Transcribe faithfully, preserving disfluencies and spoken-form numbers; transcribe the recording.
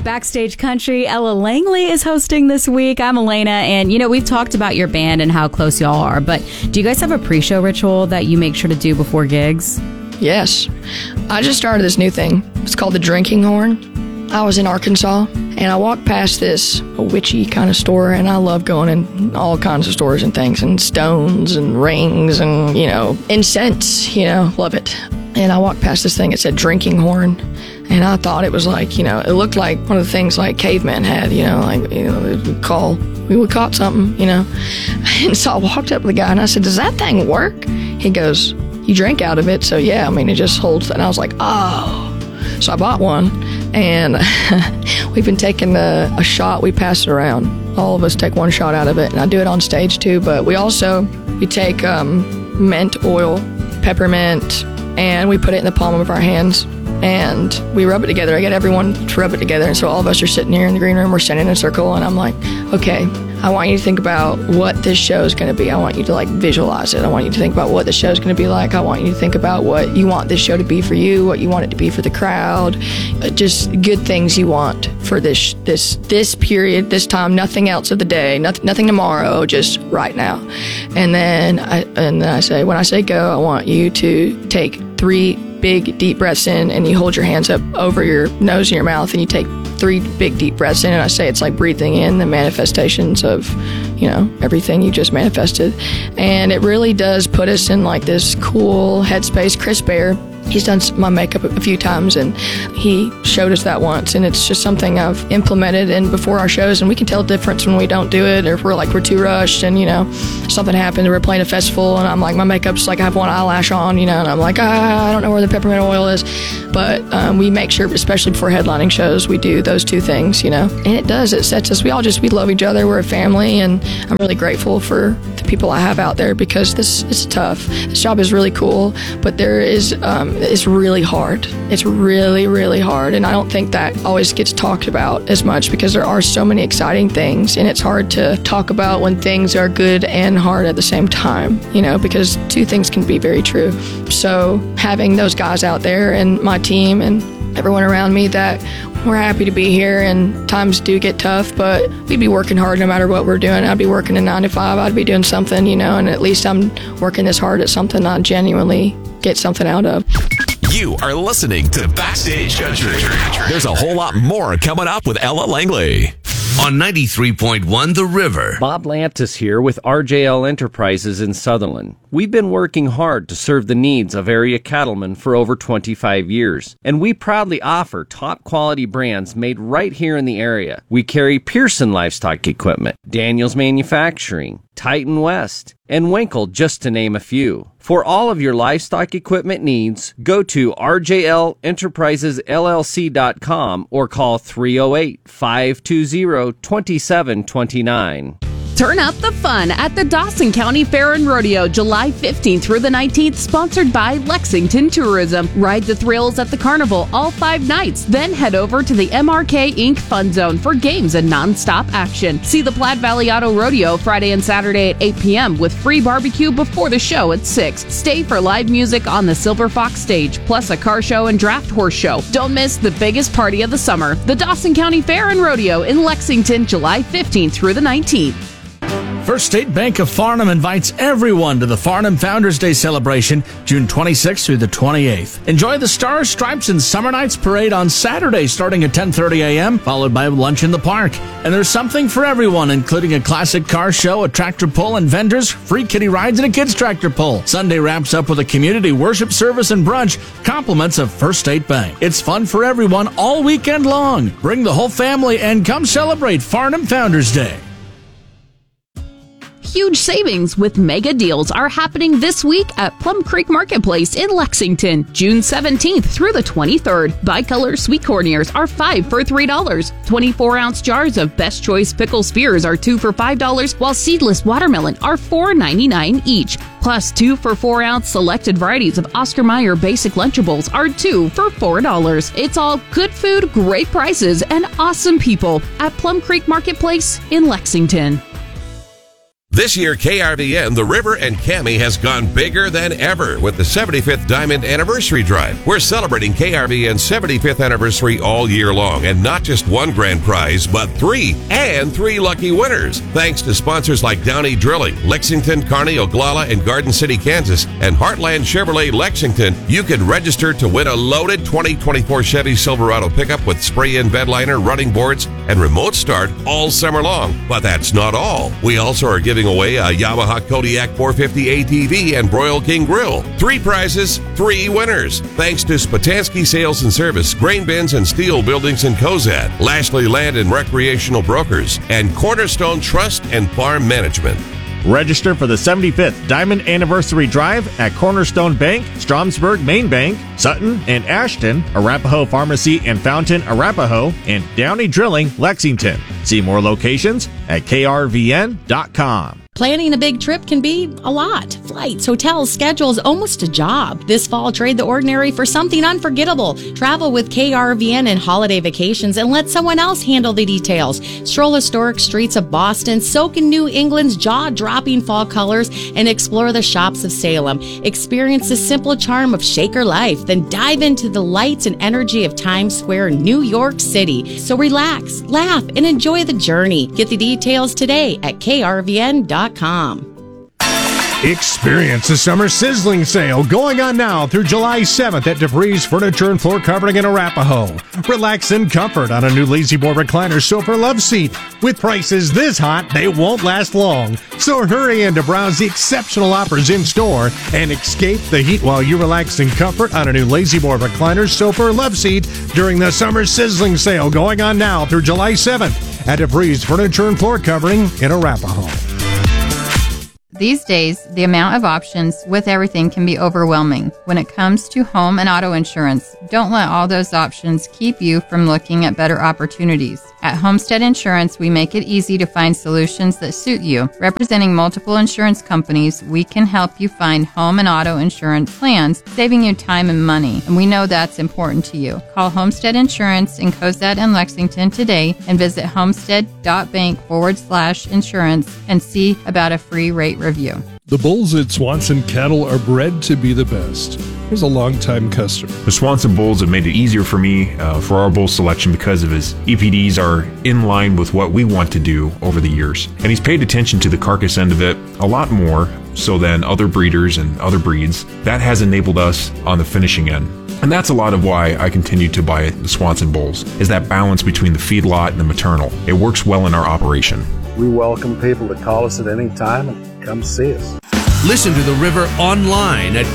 Backstage Country. Ella Langley is hosting this week. I'm Elena, and you know, we've talked about your band and how close y'all are, but do you guys have a pre-show ritual that you make sure to do before gigs? Yes. I just started this new thing. It's called the Drinking Horn. I was in Arkansas, and I walked past this witchy kind of store, and I love going in all kinds of stores and things, and stones and rings and, you know, incense, you know, love it. And I walked past this thing, it said Drinking Horn, and I thought it was like, you know, it looked like one of the things like cavemen had, you know, like, you know, we would call, we would caught something, you know. And so I walked up to the guy, and I said, does that thing work? He goes, you drink out of it, so yeah, I mean, it just holds. And I was like, oh. So I bought one, and we've been taking a, a shot. We pass it around. All of us take one shot out of it, and I do it on stage too. But we also, we take um, mint oil, peppermint, and we put it in the palm of our hands, and we rub it together. I get everyone to rub it together, and so all of us are sitting here in the green room. We're standing in a circle, and I'm like, okay, I want you to think about what this show is going to be. I want you to like visualize it. I want you to think about what the show is going to be like. I want you to think about what you want this show to be for you, what you want it to be for the crowd, uh, just good things you want for this this this period, this time. Nothing else of the day, nothing nothing tomorrow, just right now. And then I and then I say, when I say go, I want you to take three big deep breaths in, and you hold your hands up over your nose and your mouth, and you take three big deep breaths in, and I say it's like breathing in the manifestations of, you know, everything you just manifested. And it really does put us in like this cool headspace. Chris Bear, he's done my makeup a few times, and he showed us that once, and it's just something I've implemented in before our shows, and we can tell the difference when we don't do it, or if we're like we're too rushed and, you know, something happened, we're playing a festival, and I'm like, my makeup's like I have one eyelash on, you know, and I'm like, ah, I don't know where the peppermint oil is. But um, we make sure, especially before headlining shows, we do those two things, you know, and it does, it sets us, we all just, we love each other, we're a family, and I'm really grateful for the people I have out there, because this is tough. This job is really cool, but there is, um, it's really hard. It's really, really hard, and I don't think that always gets talked about as much, because there are so many exciting things, and it's hard to talk about when things are good and hard at the same time, you know, because two things can be very true. So having those guys out there and my team and everyone around me, that we're happy to be here, and times do get tough, but we'd be working hard no matter what we're doing. I'd be working a nine to five, I'd be doing something, you know, and at least I'm working this hard at something I genuinely get something out of. You are listening to Backstage Country. There's a whole lot more coming up with Ella Langley on ninety-three point one The River. Bob Lantis here with R J L Enterprises in Sutherland. We've been working hard to serve the needs of area cattlemen for over twenty-five years, and we proudly offer top quality brands made right here in the area. We carry Pearson Livestock Equipment, Daniels Manufacturing, Titan West, and Winkle, just to name a few. For all of your livestock equipment needs, go to R J L Enterprises L L C dot com or call three oh eight, five two zero, two seven two nine. Turn up the fun at the Dawson County Fair and Rodeo, July fifteenth through the nineteenth, sponsored by Lexington Tourism. Ride the thrills at the carnival all five nights, then head over to the M R K Incorporated. Fun Zone for games and non-stop action. See the Platte Valley Auto Rodeo Friday and Saturday at eight p.m. with free barbecue before the show at six. Stay for live music on the Silver Fox stage, plus a car show and draft horse show. Don't miss the biggest party of the summer, the Dawson County Fair and Rodeo in Lexington, July fifteenth through the nineteenth. First State Bank of Farnham invites everyone to the Farnham Founders Day celebration, June twenty-sixth through the twenty-eighth. Enjoy the Stars, Stripes, and Summer Nights Parade on Saturday starting at ten thirty a.m., followed by lunch in the park. And there's something for everyone, including a classic car show, a tractor pull, and vendors, free kiddie rides, and a kids' tractor pull. Sunday wraps up with a community worship service and brunch, compliments of First State Bank. It's fun for everyone all weekend long. Bring the whole family and come celebrate Farnham Founders Day. Huge savings with mega deals are happening this week at Plum Creek Marketplace in Lexington, June seventeenth through the twenty-third. Bicolor sweet corn ears are five for three dollars. twenty-four ounce jars of Best Choice pickle spears are two for five dollars, while seedless watermelon are four ninety-nine each. Plus, two for four ounce selected varieties of Oscar Mayer Basic Lunchables are two for four dollars. It's all good food, great prices, and awesome people at Plum Creek Marketplace in Lexington. This year, K R V N, The River, and Cami has gone bigger than ever with the seventy-fifth Diamond Anniversary Drive. We're celebrating K R V N's seventy-fifth anniversary all year long, and not just one grand prize, but three, and three lucky winners. Thanks to sponsors like Downey Drilling, Lexington, Kearney, Oglala, and Garden City, Kansas, and Heartland Chevrolet Lexington, you can register to win a loaded twenty twenty-four Chevy Silverado pickup with spray-in bed liner, running boards, and remote start all summer long. But that's not all. We also are giving away a Yamaha Kodiak four fifty A T V and Broil King Grill. Three prizes, three winners. Thanks to Spatansky Sales and Service, Grain Bins and Steel Buildings in Cozad, Lashley Land and Recreational Brokers, and Cornerstone Trust and Farm Management. Register for the seventy-fifth Diamond Anniversary Drive at Cornerstone Bank, Stromsburg Main Bank, Sutton and Ashton, Arapahoe Pharmacy and Fountain, Arapahoe, and Downey Drilling, Lexington. See more locations at K R V N dot com. Planning a big trip can be a lot. Flights, hotels, schedules, almost a job. This fall, trade the ordinary for something unforgettable. Travel with K R V N and holiday vacations and let someone else handle the details. Stroll historic streets of Boston, soak in New England's jaw-dropping fall colors, and explore the shops of Salem. Experience the simple charm of Shaker life, then dive into the lights and energy of Times Square, New York City. So relax, laugh, and enjoy the journey. Get the details today at K R V N dot com. Experience the summer sizzling sale going on now through July seventh at DeVries Furniture and Floor Covering in Arapahoe. Relax in comfort on a new Lazy Boy recliner sofa love seat. With prices this hot, they won't last long. So hurry in to browse the exceptional offers in store and escape the heat while you relax in comfort on a new Lazy Boy recliner sofa or love seat during the summer sizzling sale going on now through July seventh at DeVries Furniture and Floor Covering in Arapahoe. These days, the amount of options with everything can be overwhelming. When it comes to home and auto insurance, don't let all those options keep you from looking at better opportunities. At Homestead Insurance, we make it easy to find solutions that suit you. Representing multiple insurance companies, we can help you find home and auto insurance plans, saving you time and money. And we know that's important to you. Call Homestead Insurance in Cozad and Lexington today and visit homestead.bank forward slash insurance and see about a free rate review. The bulls at Swanson Cattle are bred to be the best. Here's a longtime customer. The Swanson bulls have made it easier for me uh, for our bull selection because of his E P Ds are in line with what we want to do over the years. And he's paid attention to the carcass end of it a lot more so than other breeders and other breeds. That has enabled us on the finishing end. And that's a lot of why I continue to buy the Swanson bulls, is that balance between the feedlot and the maternal. It works well in our operation. We welcome people to call us at any time and come see us. Listen to The River online at